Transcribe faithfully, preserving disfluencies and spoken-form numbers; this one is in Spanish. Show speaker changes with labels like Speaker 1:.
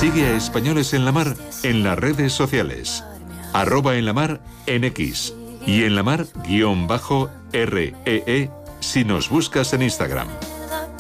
Speaker 1: Sigue a Españoles en la Mar en las redes sociales. Arroba en la mar en X. Y en la mar guión bajo R E E si nos buscas en Instagram.